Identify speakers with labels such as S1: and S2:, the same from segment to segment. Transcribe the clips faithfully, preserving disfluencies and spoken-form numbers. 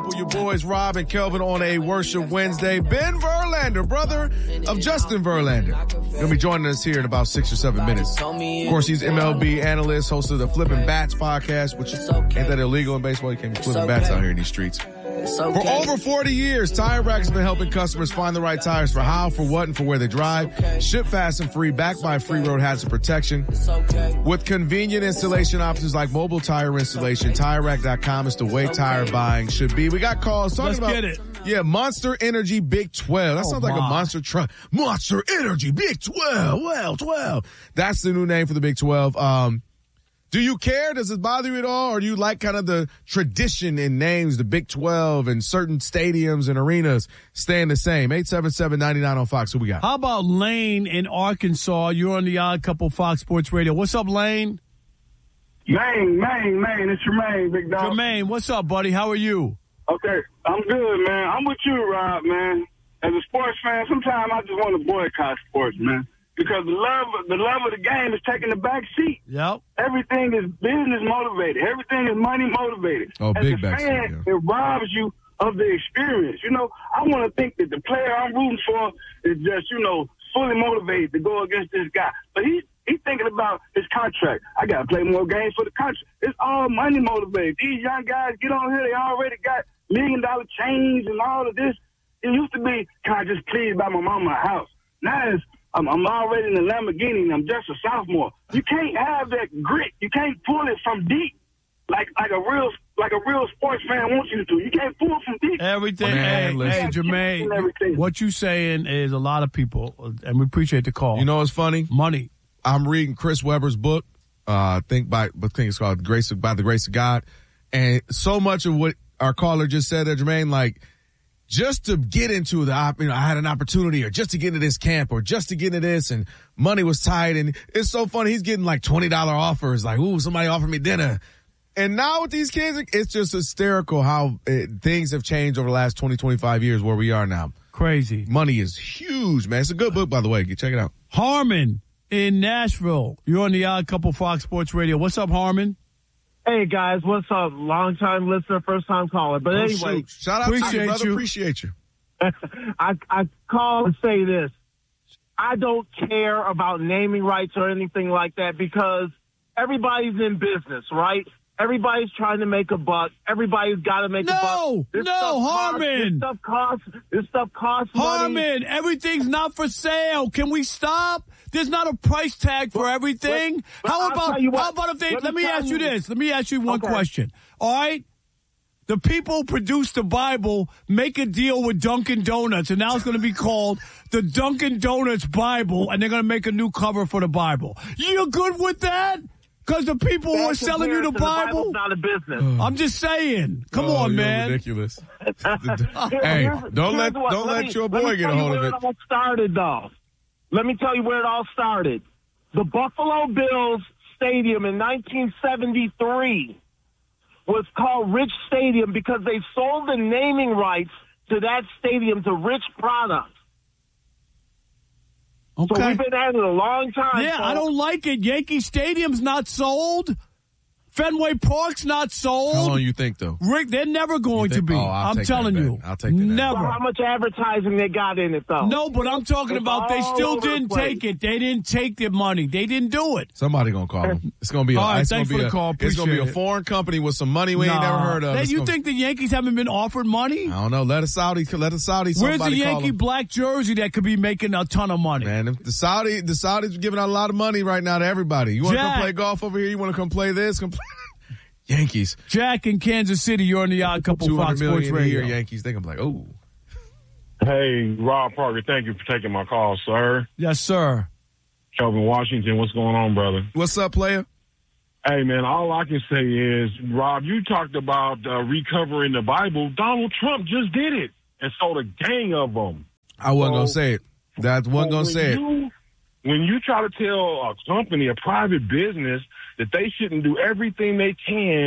S1: with your boys Rob and Kelvin on a Worship Wednesday. Ben Verlander, brother of Justin Verlander, going to be joining us here in about six or seven minutes. Of course, he's M L B analyst, host of the Flipping Bats podcast, which ain't that illegal in baseball? You can't be flipping bats out here in these streets. For over forty years, Tire Rack has been helping customers find the right tires for how, for what, and for where they drive. Ship fast and free, backed by free road hazard protection. With convenient installation options like mobile tire installation, Tire Rack dot com is the way tire buying should be. We got calls talking
S2: Let's
S1: about
S2: get it.
S1: Yeah, Monster Energy Big twelve. That
S2: Oh,
S1: sounds like
S2: my.
S1: a monster truck. Monster Energy Big twelve. Well, twelve. That's the new name for the Big twelve. Um, Do you care? Does it bother you at all? Or do you like kind of the tradition in names, the Big twelve and certain stadiums and arenas staying the same? eight seven seven, nine nine on Fox. Who we got?
S2: How about Lane in Arkansas? You're on the Odd Couple Fox Sports Radio. What's up, Lane?
S3: Maine, Maine, Maine. It's Jermaine, big dog.
S2: Jermaine, what's up, buddy? How are you?
S3: Okay, I'm good, man. I'm with you, Rob, man. As a sports fan, sometimes I just want to boycott sports, man. Because the love, the love of the game is taking the back seat.
S2: Yep.
S3: Everything is business motivated. Everything is money motivated.
S1: Oh,
S3: As
S1: big
S3: a
S1: back
S3: fan,
S1: seat, yeah.
S3: it robs you of the experience. You know, I want to think that the player I'm rooting for is just, you know, fully motivated to go against this guy. But he he's thinking about his contract. I got to play more games for the contract. It's all money motivated. These young guys get on here, they already got million dollar chains and all of this. It used to be, can I just please buy my mama a house? Now it's, I'm, I'm already in the Lamborghini and I'm just a sophomore. You can't have that grit. You can't pull it from deep like like a real like a real sports fan wants you to do. You can't pull it from deep.
S2: Everything.
S1: Man,
S2: hey,
S1: listen.
S2: hey, Jermaine,
S3: Everything.
S2: what you saying is a lot of people, and we appreciate the call.
S1: You know what's funny?
S2: Money.
S1: I'm reading Chris Webber's book, uh, I think by, I think it's called Grace of, By the Grace of God. And so much of what our caller just said there, Jermaine, like, just to get into the, op- you know, I had an opportunity, or just to get into this camp, or just to get into this, and money was tight. And it's so funny. He's getting like twenty dollars offers, like, ooh, somebody offered me dinner. And now with these kids, it's just hysterical how it, things have changed over the last twenty, twenty-five years where we are now.
S2: Crazy.
S1: Money is huge, man. It's a good book, by the way. Check it out.
S2: Harmon in Nashville. You're on the Odd Couple Fox Sports Radio. What's up, Harmon?
S4: Hey, guys, what's up? Long-time listener, first-time caller. But
S1: Oh,
S4: anyway,
S1: shoot. Shout out to
S2: appreciate
S1: you, brother.
S2: you.
S1: Appreciate you.
S4: I, I call and say this. I don't care about naming rights or anything like that because everybody's in business, right? Everybody's trying to make a buck. Everybody's got to make
S2: No,
S4: a buck. This
S2: no,
S4: stuff costs-
S2: Harmon.
S4: This stuff costs, this stuff costs money.
S2: Harmon, everything's not for sale. Can we stop? There's not a price tag for everything.
S4: but- but
S2: how
S4: I'll
S2: about
S4: tell you what.
S2: how about if they
S4: Let
S2: let
S4: me
S2: me
S4: tell
S2: ask you
S4: you-
S2: this. Let me ask you one
S4: Okay.
S2: question. All right? The people who produced the Bible make a deal with Dunkin' Donuts, and now it's going to be called the Dunkin' Donuts Bible, and they're going to make a new cover for the Bible. You're good with that? Because the people who are
S4: That
S2: selling you the
S4: comparison,
S2: Bible?
S4: Bible's not a business.
S2: I'm just saying. Come
S1: Oh,
S2: on,
S1: you're
S2: man.
S1: ridiculous.
S4: Here-
S1: Hey,
S4: here's-
S1: don't let
S4: here's what-
S1: don't let
S4: me-
S1: your
S4: let
S1: boy
S4: me
S1: get a
S4: tell you
S1: hold of
S4: where
S1: it.
S4: It all started, though. Let me tell you where it all started. The Buffalo Bills Stadium in nineteen seventy-three was called Rich Stadium because they sold the naming rights to that stadium to Rich Products. So
S2: Okay.
S4: we've been at it a long time.
S2: Yeah,
S4: so-
S2: I don't like it. Yankee Stadium's not sold. Fenway Park's not sold.
S1: How long you think though?
S2: Rick, they're never going
S1: You
S2: to
S1: think-
S2: be.
S1: oh, I'll
S2: I'm
S1: take
S2: telling
S1: that
S2: you.
S1: bet. I'll take that bet.
S2: Never.
S4: Well, how much advertising they got in it, though?
S2: No, but I'm talking
S4: It's
S2: about they
S4: all
S2: still
S4: over the
S2: didn't
S4: place.
S2: take it. They didn't take their money. They didn't do it.
S1: Somebody gonna call him. It's gonna be a,
S2: All right,
S1: it's
S2: thanks
S1: gonna be
S2: for the
S1: a,
S2: call.
S1: It's gonna be a
S2: Appreciate it.
S1: foreign company with some money we ain't never
S2: Nah.
S1: heard of.
S2: Hey,
S1: It's
S2: you
S1: gonna-
S2: think the Yankees haven't been offered money?
S1: I don't know. Let a Saudi. Let a Saudi.
S2: Where's the
S1: somebody call
S2: Yankee
S1: him.
S2: black jersey that could be making a ton of money?
S1: Man, if the Saudi, the Saudis are giving out a lot of money right now to everybody. You want to come
S2: Jack.
S1: play golf over here? You want to come play this? Come play Yankees.
S2: Jack in Kansas City, you're on the Odd Couple
S1: Two
S2: Fox
S1: hundred
S2: Sports
S1: million a year,
S2: Radio.
S1: Yankees. They can be like, oh,
S5: Hey, Rob Parker, thank you for taking my call, sir.
S2: Yes, sir.
S5: Kelvin Washington, what's going on, brother?
S1: what's up, player?
S5: Hey, man, all I can say is, Rob, you talked about uh, recovering the Bible. Donald Trump just did it and sold a gang of them.
S1: I wasn't
S5: So-
S1: gonna say it. That wasn't gonna
S5: when
S1: say it.
S5: you, When you try to tell a company, a private business, that they shouldn't do everything they can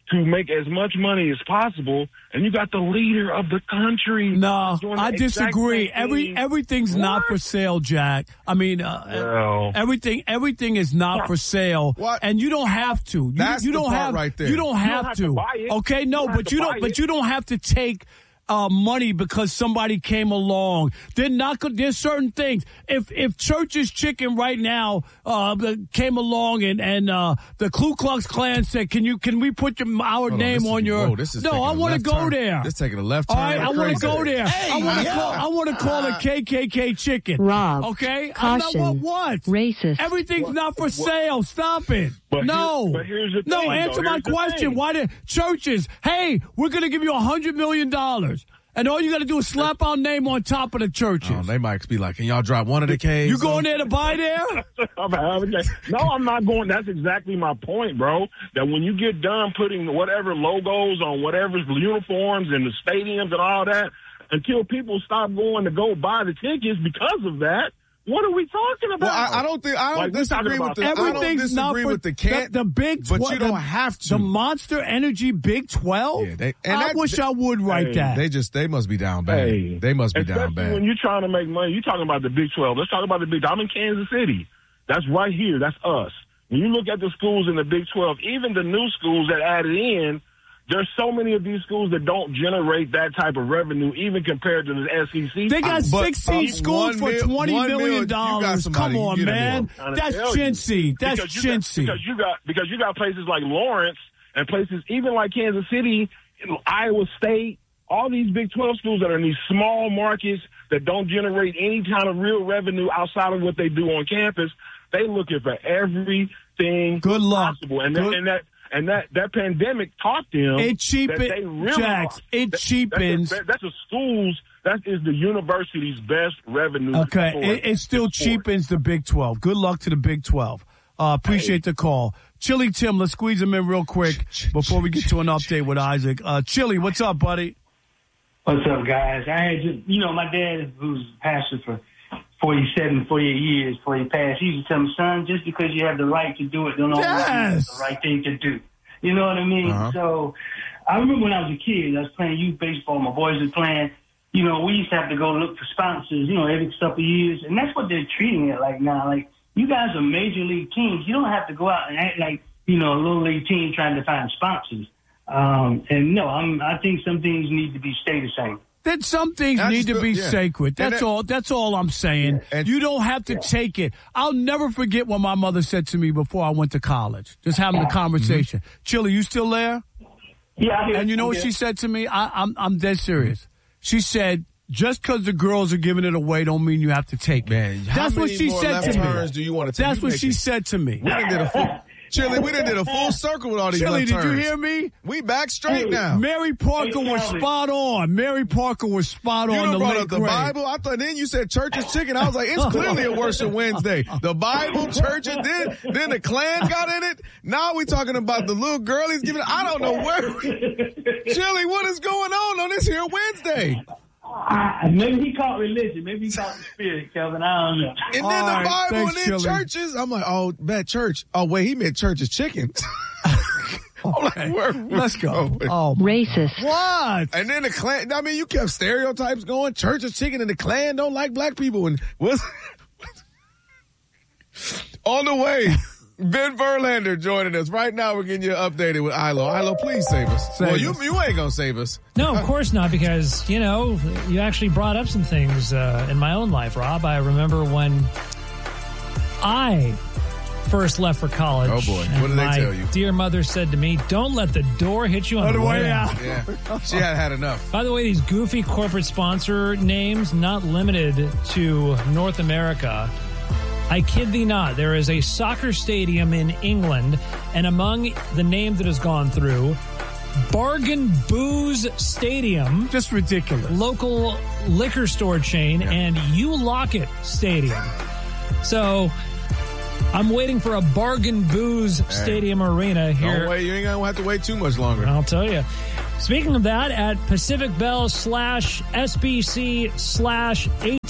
S5: to make as much money as possible, and you got the leader of the country.
S2: No,
S5: doing the
S2: I
S5: exact
S2: disagree.
S5: same
S2: Every
S5: thing.
S2: everything's
S5: What?
S2: not for sale, Jack. I mean, uh,
S5: Well.
S2: everything everything is not for sale,
S1: What?
S2: and you don't have to. You,
S1: That's
S2: you
S1: the
S2: don't
S1: part
S2: have
S1: right there.
S2: You don't
S5: You
S2: have
S5: don't have
S2: to.
S5: to buy it.
S2: Okay, no,
S5: You don't have
S2: but
S5: to
S2: you don't.
S5: buy
S2: But
S5: it.
S2: you don't have to take. Uh, money because somebody came along. They're not. go- There's certain things. If if Church's Chicken right now uh, came along and and uh, the Ku Klux Klan said, "Can you can we put your, our
S1: Hold on,
S2: name
S1: this is-
S2: on your?"
S1: whoa, this is
S2: no,
S1: taking
S2: I
S1: a
S2: want to
S1: left
S2: go
S1: turn.
S2: there.
S1: This is taking a left
S2: All
S1: turn.
S2: right, I
S1: like
S2: want to
S1: crazy.
S2: go there. I want to
S6: yeah.
S2: call. I want to call it K K K Chicken.
S6: Rob,
S2: Okay, I'm
S6: caution,
S2: not what what
S6: racist.
S2: Everything's not for sale. Stop it.
S5: But
S2: no,
S5: here- but here's the
S2: no.
S5: thing,
S2: Answer
S5: though.
S2: my
S5: Here's the
S2: question.
S5: thing.
S2: Why did churches? Hey, we're going to give you a hundred million dollars. And all you got to do is slap our name on top of the churches.
S1: Oh, they might be like, can y'all drop one of the K's?
S2: You going there to buy there?
S5: I'm having that. No, I'm not going. That's exactly my point, bro. That when you get done putting whatever logos on whatever uniforms and the stadiums and all that, until people stop going to go buy the tickets because of that, what are we talking about?
S1: Well, I, I don't think I don't
S5: Like, we're talking
S1: disagree with
S5: about
S1: the. I don't
S2: Everything's not
S1: disagree
S2: for
S1: with the can't.
S2: the, the Big
S1: but
S2: twelve.
S1: you don't
S2: the,
S1: have to.
S2: The Monster Energy Big twelve.
S1: Yeah, they- and
S2: I
S1: that-
S2: wish I would write
S5: Hey,
S2: that.
S1: They just they must be down bad.
S5: Hey,
S1: they must be down
S5: especially
S1: bad.
S5: when you're trying to make money. You're talking about the Big twelve. Let's talk about the Big. I'm in Kansas City. That's right here. That's us. When you look at the schools in the Big twelve, even the new schools that added in, there's so many of these schools that don't generate that type of revenue, even compared to the S E C.
S2: They got
S1: But,
S2: sixteen
S1: uh,
S2: schools
S1: one
S2: for
S1: mil-
S2: twenty
S1: one
S2: million
S1: mil, you got
S2: dollars.
S1: somebody,
S2: Come on,
S1: get in
S2: man.
S5: Trying to
S2: That's
S5: tell you.
S2: chintzy. That's
S5: Because you got-
S2: chintzy.
S5: Because you got because you got places like Lawrence and places even like Kansas City, Iowa State, all these Big twelve schools that are in these small markets that don't generate any kind of real revenue outside of what they do on campus. They looking for everything
S2: Good luck.
S5: possible, and
S2: Good-
S5: that, and that and that that pandemic taught them
S2: It cheapen-
S5: that they really
S2: Jax, it
S5: that-
S2: cheapens-
S5: That's, a, that's a schools. That is the university's best revenue.
S2: Okay,
S5: source.
S2: it, it still
S5: It's sport.
S2: cheapens the Big twelve. Good luck to the Big twelve. Uh, appreciate the call. Chili Tim, let's squeeze him in real quick before we get to an update with Isaac. Uh, Chili, what's up, buddy?
S7: What's up, guys? I had just, you know, my dad, who's pastor for forty-seven, forty-eight years before he passed, he used to tell me, son, just because you have the right to do it, don't always mean
S2: Yes.
S7: it's the right thing to do. You know what I mean?
S1: Uh-huh.
S7: So I remember when I was a kid, I was playing youth baseball, my boys were playing. You know, we used to have to go look for sponsors, you know, every couple of years. And that's what they're treating it like now. Like, you guys are major league teams. You don't have to go out and act like, you know, a little league team trying to find sponsors. Um, and no, I'm, I think some things need to be stay the same.
S2: That some things
S1: That's
S2: need to
S1: the-
S2: be
S1: yeah.
S2: sacred.
S1: And
S2: That's
S1: that-
S2: all. That's all I'm saying.
S1: And-
S2: you don't have to take it. I'll never forget what my mother said to me before I went to college. Just having the conversation. Chili, you still there?
S7: Yeah, I hear
S2: And you know what she said to me? I, I'm I'm dead serious. She said, "Just because the girls are giving it away, don't mean you have to take it."
S1: Man, how
S2: That's what
S1: many
S2: she
S1: more
S2: said
S1: left
S2: to me.
S1: turns do you want to take?
S2: That's
S1: You
S2: what
S1: make
S2: she
S1: it-
S2: said to me.
S1: We done did a full, Chili, we done did a full circle with all these
S2: Chili,
S1: left
S2: did you
S1: turns.
S2: hear me?
S1: We back straight now.
S2: Mary Parker was spot on. Mary Parker was spot
S1: You
S2: on.
S1: done
S2: The
S1: brought
S2: late
S1: up the
S2: grade.
S1: Bible. I thought then you said Church's Chicken. I was like, it's clearly a worship Wednesday. The Bible, churches, then then the Klan got in it. Now we talking about the little girl he's giving. I don't know where. Chili, what is going on on this here Wednesday?
S7: I, maybe he caught religion. Maybe he caught the spirit, Kelvin. I don't know.
S1: And then
S2: All
S1: the
S2: right,
S1: Bible
S2: thanks,
S1: and then
S2: Chili.
S1: churches. I'm like, oh, that church. Oh, wait, he meant Church's Chicken. I'm like, where-
S2: Let's go.
S1: where-
S2: Oh, my
S6: Racist.
S2: What?
S1: And then the Klan, I mean, you kept stereotypes going. Church's Chicken and the Klan don't like black people. And what's on the way, Ben Verlander joining us. Right now, we're getting you updated with Ilo. Ilo, please save us.
S2: Save
S1: well, you
S2: us.
S1: you ain't going to save us.
S8: No, of course not, because, you know, you actually brought up some things uh, in my own life, Rob. I remember when I first left for college.
S1: Oh, boy.
S8: and
S1: What did they
S8: my
S1: tell you?
S8: dear mother said to me, don't let the door hit you on,
S2: On
S8: the,
S2: the way
S8: way out.
S2: out.
S1: Yeah, she had had enough.
S8: By the way, these goofy corporate sponsor names, not limited to North America. I kid thee not, there is a soccer stadium in England, and among the name that has gone through, Bargain Booze Stadium,
S2: Just ridiculous.
S8: local liquor store chain, and You Lock It Stadium. So I'm waiting for a Bargain Booze Stadium arena here.
S1: Don't wait. You ain't going to have to wait too much longer.
S8: I'll tell you. Speaking of that, at Pacific Bell slash S B C slash A T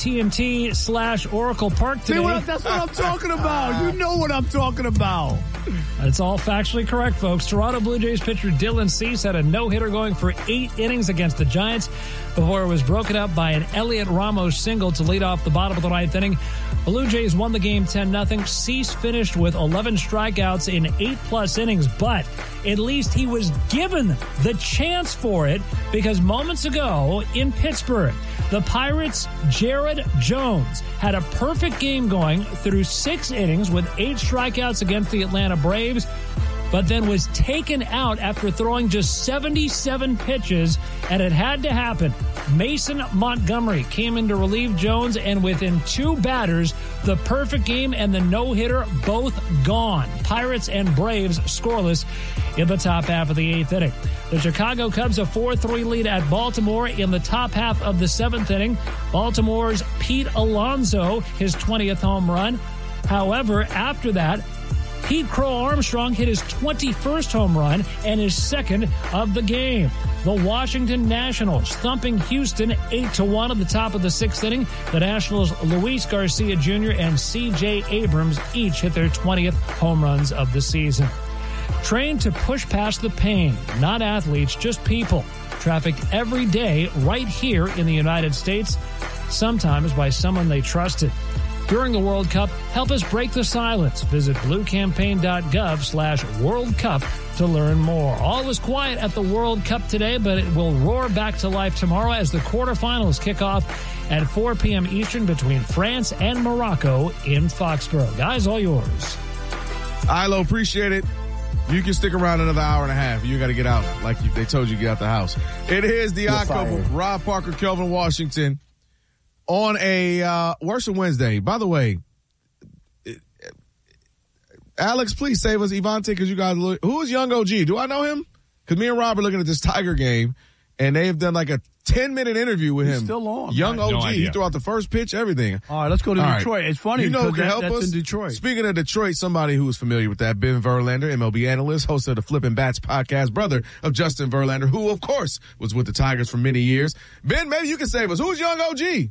S8: T and T slash Oracle Park today.
S2: See what, that's what I'm talking about. You know what I'm talking about.
S8: It's all factually correct, folks. Toronto Blue Jays pitcher Dylan Cease had a no-hitter going for eight innings against the Giants before it was broken up by an Elliot Ramos single to lead off the bottom of the ninth inning. Blue Jays won the game ten nothing. Cease finished with eleven strikeouts in eight-plus innings, but at least he was given the chance for it because moments ago in Pittsburgh, the Pirates' Jared Jones had a perfect game going through six innings with eight strikeouts against the Atlanta Braves, but then was taken out after throwing just seventy-seven pitches, and it had to happen. Mason Montgomery came in to relieve Jones, and within two batters, the perfect game and the no-hitter both gone. Pirates and Braves scoreless in the top half of the eighth inning. The Chicago Cubs a four three lead at Baltimore in the top half of the seventh inning. Baltimore's Pete Alonso, his twentieth home run. However, after that, Pete Crow Armstrong hit his twenty-first home run and his second of the game. The Washington Nationals thumping Houston eight to one at the top of the sixth inning. The Nationals' Luis Garcia Junior and C J Abrams each hit their twentieth home runs of the season. Trained to push past the pain, not athletes, just people. Trafficked every day right here in the United States, sometimes by someone they trusted. During the World Cup, help us break the silence. Visit bluecampaign.gov slash World Cup to learn more. All is quiet at the World Cup today, but it will roar back to life tomorrow as the quarterfinals kick off at four p.m. Eastern between France and Morocco in Foxborough. Guys, all yours.
S1: Ilo, appreciate it. You can stick around another hour and a half. You got to get out like you, they told you to get out the house. It is the Odd Couple. Rob Parker, Kelvin Washington. On a uh, Worship Wednesday. By the way, Alex, please save us, Evante, because you guys look. Who is Young O G? Do I know him? Because me and Rob are looking at this Tiger game, and they have done like a ten-minute interview with
S2: He's
S1: him.
S2: still on.
S1: Young O G.
S2: No
S1: he threw out the first pitch, everything.
S2: All right, let's go to
S1: All
S2: Detroit.
S1: Right.
S2: It's funny.
S1: You know who can
S2: that,
S1: help
S2: that's
S1: us?
S2: in Detroit.
S1: Speaking of Detroit, somebody who is familiar with that, Ben Verlander, M L B analyst, host of the Flippin' Bats podcast, brother of Justin Verlander, who, of course, was with the Tigers for many years. Ben, maybe you can save us. Who's Young O G?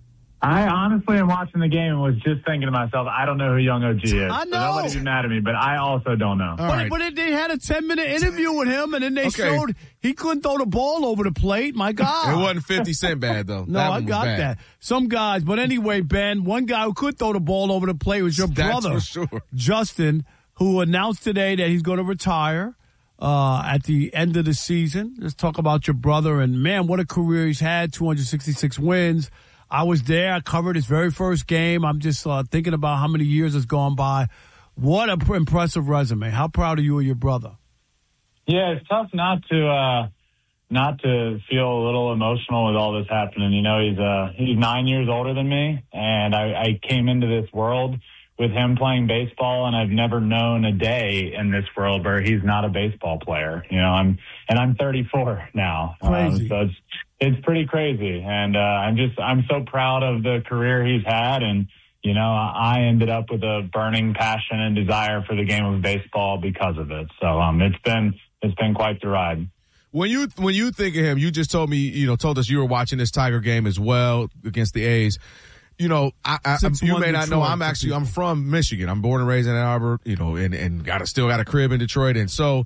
S6: I honestly am watching the game and was just thinking to myself, I don't know who Young O G is.
S2: I know.
S6: So nobody be mad at me, but I also don't know.
S1: All
S2: but
S1: right.
S2: but it, they had a ten-minute interview with him, and then they
S1: Okay.
S2: showed he couldn't throw the ball over the plate. My God.
S1: It wasn't fifty Cent bad, though.
S2: No,
S1: that
S2: I
S1: one was
S2: got
S1: bad.
S2: that. Some guys. But anyway, Ben, one guy who could throw the ball over the plate was your
S1: That's
S2: brother,
S1: for sure.
S2: Justin, who announced today that he's going to retire uh, at the end of the season. Let's talk about your brother. And, man, what a career he's had, two hundred sixty-six wins. I was there. I covered his very first game. I'm just uh, thinking about how many years has gone by. What an impressive resume. How proud are you of your brother?
S6: Yeah, it's tough not to uh, not to feel a little emotional with all this happening. You know, he's uh, he's nine years older than me, and I, I came into this world with him playing baseball, and I've never known a day in this world where he's not a baseball player. You know, I'm and I'm thirty-four now,
S2: Crazy.
S6: Um, so it's it's pretty crazy, and uh, I'm just I'm so proud of the career he's had, and you know, I ended up with a burning passion and desire for the game of baseball because of it. So um, it's been it's been quite the ride.
S1: When you when you think of him, you just told me, you know, told us you were watching this Tiger game as well against the A's. You know, I, I, you may not know, I'm actually, I'm from Michigan. I'm born and raised in Ann Arbor, you know, and, and got a, still got a crib in Detroit. And so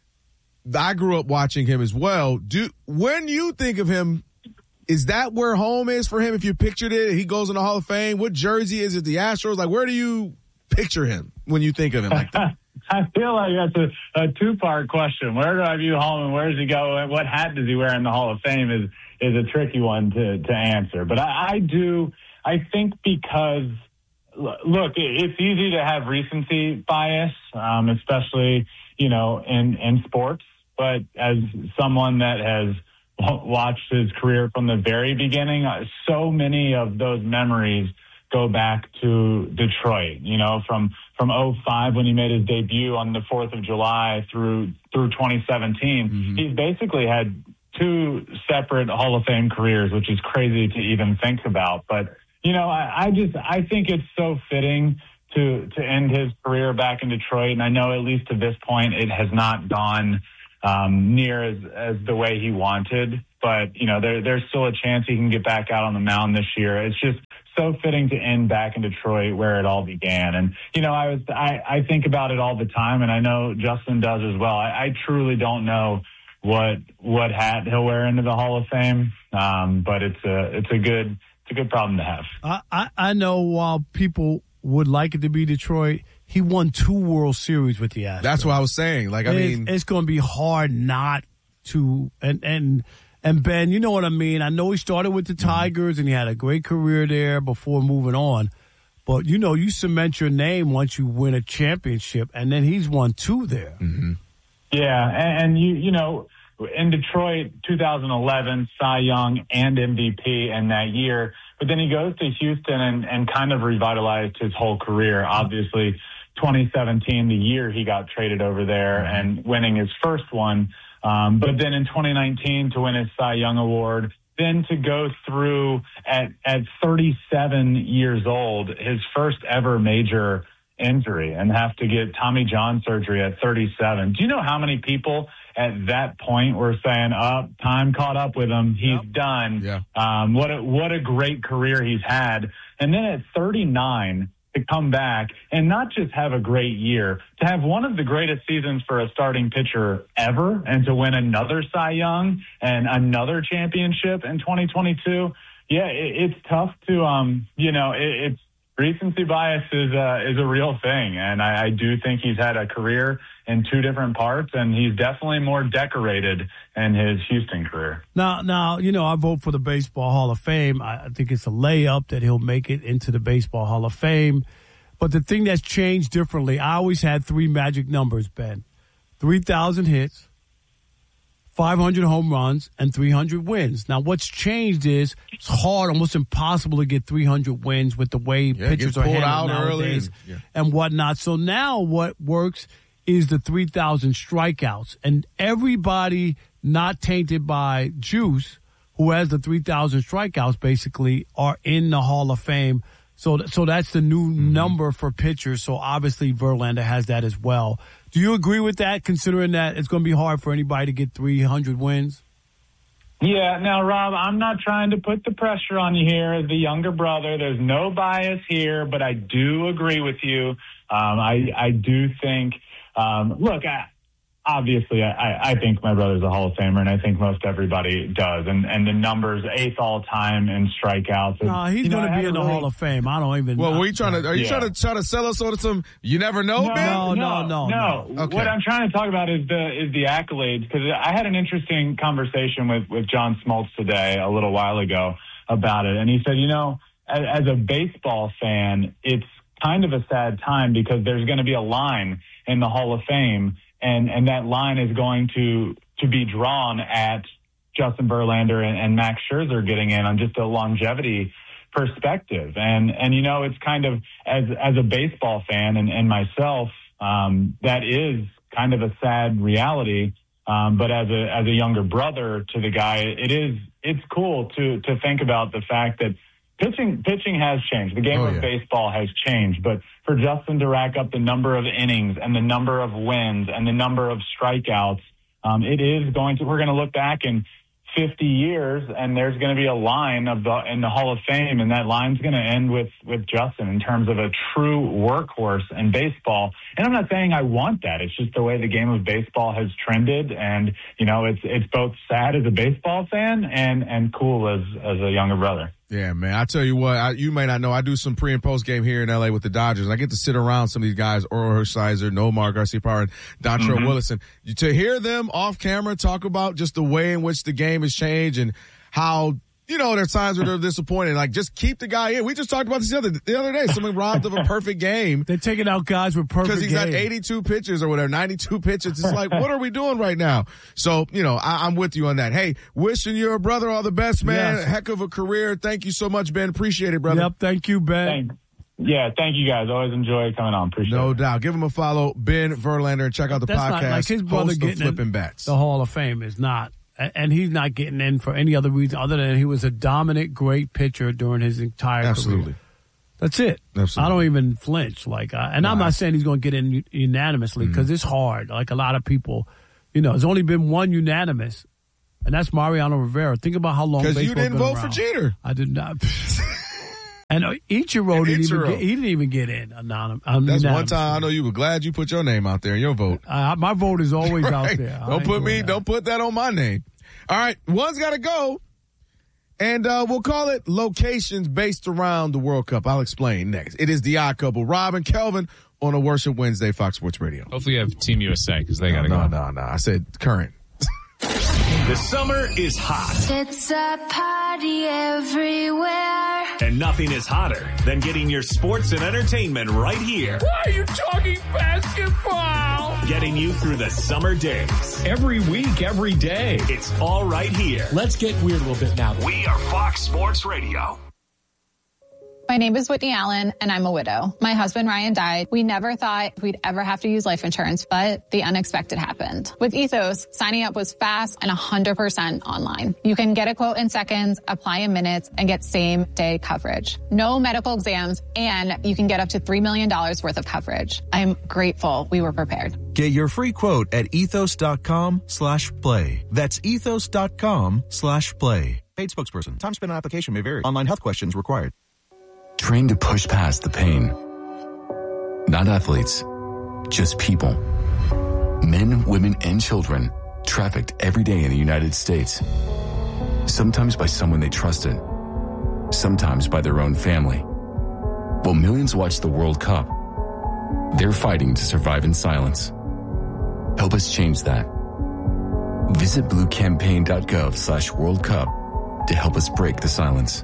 S1: I grew up watching him as well. Do, when you think of him, is that where home is for him? If you pictured it, he goes in the Hall of Fame. What jersey is it? The Astros? Like, where do you picture him when you think of him like that?
S6: I feel like that's a, a two-part question. Where do I view home and where does he go? And what hat does he wear in the Hall of Fame is, is a tricky one to, to answer. But I, I do, I think because, look, it's easy to have recency bias, um, especially, you know, in, in sports. But as someone that has watched his career from the very beginning, so many of those memories go back to Detroit, you know, from, from oh five when he made his debut on the fourth of July through, through twenty seventeen. Mm-hmm. He's basically had two separate Hall of Fame careers, which is crazy to even think about. But, you know, I, I just, I think it's so fitting to, to end his career back in Detroit. And I know at least to this point, it has not gone um, near as, as the way he wanted. But, you know, there, there's still a chance he can get back out on the mound this year. It's just so fitting to end back in Detroit where it all began. And, you know, I was I, I think about it all the time, and I know Justin does as well. I, I truly don't know what what hat he'll wear into the Hall of Fame, um, but it's a it's a good it's a good problem to have.
S2: I, I, I know while people would like it to be Detroit, he won two World Series with the Astros.
S1: That's what I was saying. Like, I
S2: it's,
S1: mean,
S2: it's going to be hard not to. And and and Ben, you know what I mean. I know he started with the Tigers and he had a great career there before moving on. But you know, you cement your name once you win a championship, and then he's won two there.
S1: Mm-hmm.
S6: Yeah, and, and you you know, in Detroit, two thousand eleven, Cy Young and M V P in that year. But then he goes to Houston and, and kind of revitalized his whole career. Obviously, twenty seventeen, the year he got traded over there and winning his first one. Um, but then in twenty nineteen to win his Cy Young Award, then to go through at, at thirty-seven years old, his first ever major injury, and have to get Tommy John surgery at thirty-seven. Do you know how many people at that point were saying, oh, time caught up with him, he's yep. done.
S1: Yeah.
S6: Um, what a, what a great career he's had. And then at thirty-nine to come back and not just have a great year, to have one of the greatest seasons for a starting pitcher ever, and to win another Cy Young and another championship in twenty twenty-two. Yeah, it, it's tough to, um, you know, it, it's, recency bias is uh, is a real thing, and I, I do think he's had a career in two different parts, and he's definitely more decorated in his Houston career.
S2: Now, now you know, I vote for the Baseball Hall of Fame. I think it's a layup that he'll make it into the Baseball Hall of Fame. But the thing that's changed differently, I always had three magic numbers, Ben. three thousand hits, five hundred home runs, and three hundred wins. Now, what's changed is it's hard, almost impossible to get three hundred wins with the way
S1: yeah,
S2: pitchers are
S1: pulled
S2: handled
S1: out
S2: nowadays
S1: early and,
S2: yeah. and whatnot. So now what works is the three thousand strikeouts. And everybody not tainted by juice who has the three thousand strikeouts basically are in the Hall of Fame. So, so that's the new mm-hmm. number for pitchers. So obviously Verlander has that as well. Do you agree with that, considering that it's going to be hard for anybody to get three hundred wins?
S6: Yeah. Now, Rob, I'm not trying to put the pressure on you here as the younger brother. There's no bias here, but I do agree with you. Um, I, I do think, um, look, I, obviously, I, I think my brother's a Hall of Famer, and I think most everybody does. And, and the numbers, eighth all time in strikeouts.
S2: No, he's going to be in the
S6: really...
S2: Hall of Fame. I don't even.
S1: Well,
S2: know.
S1: were you trying to? Are you
S6: yeah.
S1: trying to try to sell us on some? You never know,
S6: no,
S1: man.
S2: No, no, no,
S6: no.
S2: no.
S6: Okay. What I'm trying to talk about is the is the accolades, because I had an interesting conversation with with John Smoltz today a little while ago about it, and he said, you know, as, as a baseball fan, it's kind of a sad time because there's going to be a line in the Hall of Fame. And and that line is going to to be drawn at Justin Verlander and, and Max Scherzer getting in on just a longevity perspective. And and you know, it's kind of as as a baseball fan and, and myself, um, that is kind of a sad reality. Um, but as a as a younger brother to the guy, it is it's cool to to think about the fact that Pitching pitching has changed. The game
S1: oh,
S6: of
S1: yeah.
S6: baseball has changed. But for Justin to rack up the number of innings and the number of wins and the number of strikeouts, um, it is going to, we're going to look back in fifty years and there's going to be a line of the, in the Hall of Fame, and that line's going to end with, with Justin in terms of a true workhorse in baseball. And I'm not saying I want that. It's just the way the game of baseball has trended. And, you know, it's, it's both sad as a baseball fan and, and cool as, as a younger brother.
S1: Yeah, man. I tell you what, I, you may not know, I do some pre and post game here in L A with the Dodgers, and I get to sit around some of these guys, Orel Hershiser, Nomar Garciaparra, and Dontrelle mm-hmm. Wilson. You, to hear them off camera talk about just the way in which the game has changed and how, you know, there's times where they're disappointed. Like, just keep the guy in. We just talked about this the other, the other day. Someone robbed of a perfect game.
S2: They're taking out guys with perfect games.
S1: Because he's got eighty-two pitches or whatever, ninety-two pitches. It's like, what are we doing right now? So, you know, I, I'm with you on that. Hey, wishing your brother all the best, man.
S2: Yes.
S1: Heck of a career. Thank you so much, Ben. Appreciate it, brother.
S2: Yep, thank you, Ben.
S6: Thanks. Yeah, thank you guys. Always enjoy coming on. Appreciate
S1: no
S6: it.
S1: No doubt. Give him a follow, Ben Verlander, and check out the
S2: That's
S1: podcast.
S2: Not, like his brother
S1: Host
S2: getting
S1: Flipping Bats.
S2: The Hall of Fame is not. And he's not getting in for any other reason other than he was a dominant, great pitcher during his entire
S1: Absolutely.
S2: career. That's it.
S1: Absolutely.
S2: I don't even flinch. Like, uh, and nah. I'm not saying he's going to get in unanimously because mm-hmm. it's hard. Like a lot of people, you know, there's only been one unanimous, and that's Mariano Rivera. Think about how long baseball's
S1: because you didn't
S2: been
S1: vote
S2: around.
S1: for Jeter.
S2: I did not. And Ichiro
S1: and
S2: didn't,
S1: Ichiro.
S2: Even get, he didn't even get in. Anonymous. That's
S1: one time I know you were glad you put your name out there in your vote.
S2: Uh, my vote is always
S1: right?
S2: out there.
S1: Don't put me, that. don't put that on my name. All right, one's got to go. And uh, we'll call it locations based around the World Cup. I'll explain next. It is the Odd Couple. Rob and Kelvin on a Worship Wednesday, Fox Sports Radio.
S9: Hopefully you have Team U S A because they
S1: no,
S9: got to
S1: no,
S9: go.
S1: No, no, no. I said current.
S10: The summer is hot.
S11: It's a party everywhere.
S10: And nothing is hotter than getting your sports and entertainment right here.
S2: Why are you talking basketball?
S10: Getting you through the summer days.
S9: Every week, every day.
S10: It's all right here.
S9: Let's get weird a little bit now.
S10: We are Fox Sports Radio.
S12: My name is Whitney Allen, and I'm a widow. My husband, Ryan, died. We never thought we'd ever have to use life insurance, but the unexpected happened. With Ethos, signing up was fast and one hundred percent online. You can get a quote in seconds, apply in minutes, and get same-day coverage. No medical exams, and you can get up to three million dollars worth of coverage. I'm grateful we were prepared.
S13: Get your free quote at ethos.com slash play. That's ethos.com slash play. Paid spokesperson. Time spent on application may vary. Online health questions required.
S14: Trained to push past the pain. Not athletes, just people. Men, women, and children trafficked every day in the United States. Sometimes by someone they trusted. Sometimes by their own family. While millions watch the World Cup, they're fighting to survive in silence. Help us change that. Visit bluecampaign.gov slash World Cup to help us break the silence.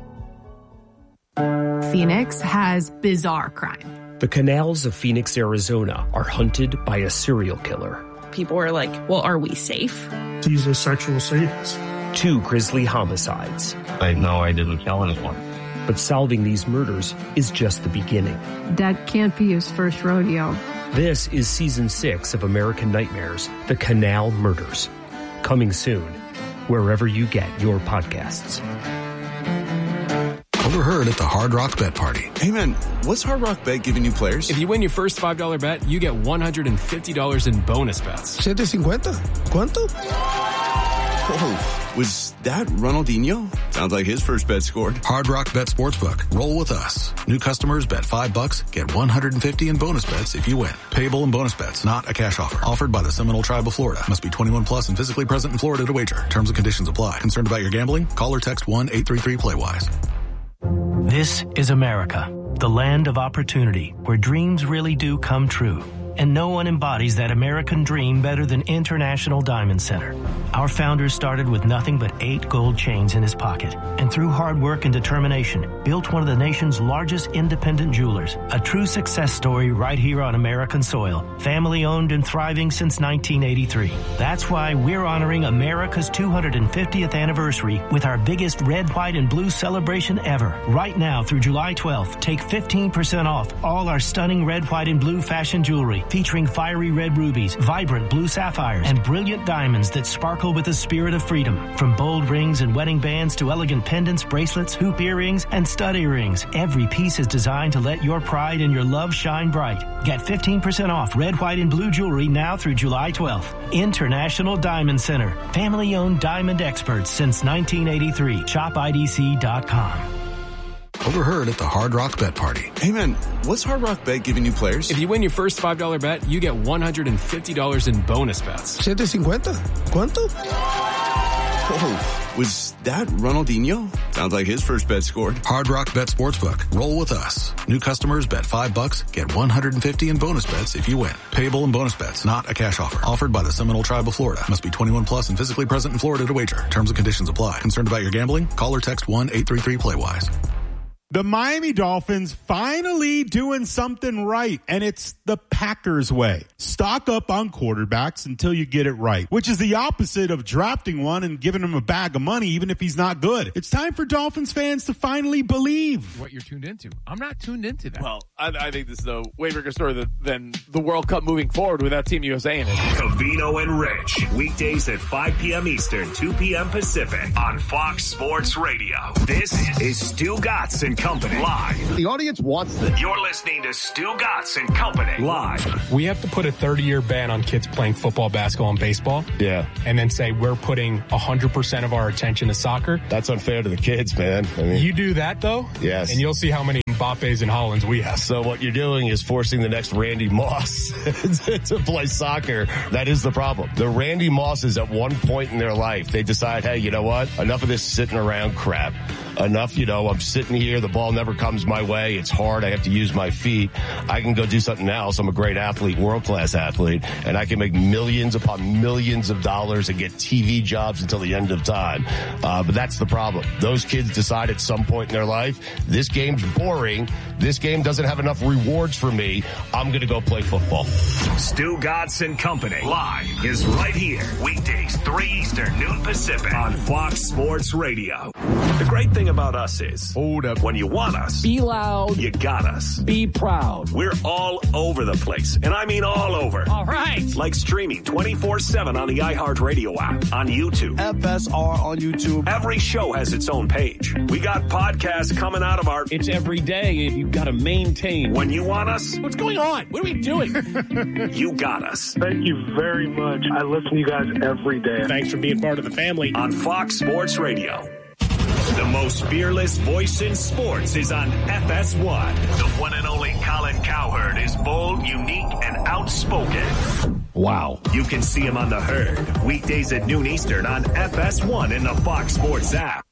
S15: Phoenix has bizarre crime.
S16: The canals of Phoenix, Arizona are hunted by a serial killer.
S15: People are like, well, are we safe?
S17: He's a sexual sadist.
S16: Two grisly homicides.
S18: I know I didn't kill anyone.
S16: But solving these murders is just the beginning.
S15: That can't be his first rodeo.
S16: This is season six of American Nightmares, The Canal Murders. Coming soon, wherever you get your podcasts.
S19: Overheard at the Hard Rock Bet Party.
S20: Hey man, what's Hard Rock Bet giving new players?
S21: If you win your first five dollar bet, you get one hundred fifty dollars in bonus bets.
S17: seven fifty. ¿Cuánto?
S20: Whoa, was that Ronaldinho? Sounds like his first bet scored.
S19: Hard Rock Bet Sportsbook. Roll with us. New customers bet five bucks, get one hundred fifty in bonus bets if you win. Payable in bonus bets, not a cash offer. Offered by the Seminole Tribe of Florida. Must be twenty-one plus and physically present in Florida to wager. Terms and conditions apply. Concerned about your gambling? Call or text one eight three three play wise.
S22: This is America, the land of opportunity, where dreams really do come true. And no one embodies that American dream better than International Diamond Center. Our founder started with nothing but eight gold chains in his pocket, and through hard work and determination, built one of the nation's largest independent jewelers. A true success story right here on American soil. Family owned and thriving since nineteen eighty-three. That's why we're honoring America's two hundred fiftieth anniversary with our biggest red, white, and blue celebration ever. Right now through July twelfth, take fifteen percent off all our stunning red, white, and blue fashion jewelry, featuring fiery red rubies, vibrant blue sapphires, and brilliant diamonds that sparkle with the spirit of freedom. From bold rings and wedding bands to elegant pendants, bracelets, hoop earrings, and stud earrings, every piece is designed to let your pride and your love shine bright. Get fifteen percent off red, white, and blue jewelry now through July twelfth. International Diamond Center. Family-owned diamond experts since nineteen eighty-three. shop I D C dot com.
S19: Overheard at the Hard Rock Bet Party.
S20: Hey man, what's Hard Rock Bet giving new players?
S21: If you win your first five dollar bet, you get one hundred fifty dollars in bonus bets.
S17: seven fifty. ¿Cuánto?
S20: Whoa, was that Ronaldinho? Sounds like his first bet scored.
S19: Hard Rock Bet Sportsbook. Roll with us. New customers bet five bucks, get one hundred fifty in bonus bets if you win. Payable in bonus bets, not a cash offer. Offered by the Seminole Tribe of Florida. Must be twenty-one plus and physically present in Florida to wager. Terms and conditions apply. Concerned about your gambling? Call or text one eight three three play wise.
S23: The Miami Dolphins finally doing something right, and it's the Packers way. Stock up on quarterbacks until you get it right, which is the opposite of drafting one and giving him a bag of money even if he's not good. It's time for Dolphins fans to finally believe.
S1: What you're tuned into. I'm not tuned into that.
S24: Well, I, I think this is a way bigger story than, than the World Cup moving forward without Team U S A in it.
S10: Covino and Rich, weekdays at five p.m. Eastern, two p.m. Pacific on Fox Sports Radio. This is Stu Gatz and Company live.
S3: The audience wants this.
S10: You're listening to Stu Gatz and Company live.
S21: We have to put a thirty-year ban on kids playing football, basketball, and baseball.
S3: Yeah.
S21: And then say we're putting one hundred percent of our attention to soccer.
S3: That's unfair to the kids, man. I mean,
S21: you do that, though?
S3: Yes.
S21: And you'll see how many Mbappes and Hollands we have.
S3: So what you're doing is forcing the next Randy Moss to play soccer. That is the problem. The Randy Mosses at one point in their life, they decide, hey, you know what? Enough of this sitting around crap. Enough, you know, I'm sitting here. The ball never comes my way. It's hard. I have to use my feet. I can go do something else. I'm a great athlete, world-class athlete, and I can make millions upon millions of dollars and get T V jobs until the end of time. Uh, but that's the problem. Those kids decide at some point in their life, this game's boring. This game doesn't have enough rewards for me. I'm going to go play football.
S10: Stu Gatz and Company live is right here. Weekdays, three Eastern, noon Pacific on Fox Sports Radio. The great thing about us is,
S1: hold up,
S10: when you want us,
S4: be loud,
S10: you got us.
S4: Be proud.
S10: We're all over the place, and I mean all over.
S4: All right.
S10: Like streaming twenty-four seven on the iHeartRadio app, on YouTube.
S4: F S R on YouTube.
S10: Every show has its own page. We got podcasts coming out of our...
S4: It's every day, and you've got to maintain.
S10: When you want us...
S4: What's going on? What are we doing?
S10: You got us.
S5: Thank you very much. I listen to you guys every day.
S4: Thanks for being part of the family.
S10: On Fox Sports Radio. The most fearless voice in sports is on F S one. The one and only Colin Cowherd is bold, unique, and outspoken.
S3: Wow.
S10: You can see him on The Herd, weekdays at noon Eastern on F S one in the Fox Sports app.